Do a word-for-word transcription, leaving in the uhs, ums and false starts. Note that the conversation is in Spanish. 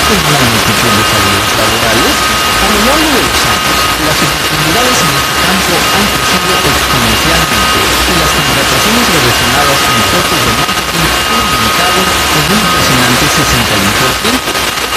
con una multitud de salidas laborales, a lo largo de los años, las oportunidades en este campo han crecido exponencialmente y las contrataciones relacionadas